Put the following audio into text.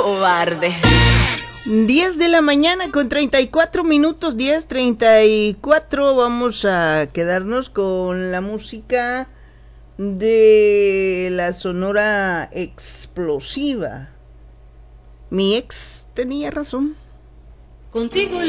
cobarde. 10 de la mañana con 34 minutos, 10:34. Vamos a quedarnos con la música de la Sonora Explosiva. Mi ex tenía razón. Contigo